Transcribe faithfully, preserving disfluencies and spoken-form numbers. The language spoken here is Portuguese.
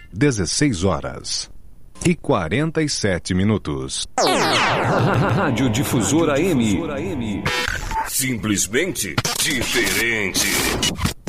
dezesseis horas e quarenta e sete minutos. Rádio Difusora M. Simplesmente diferente.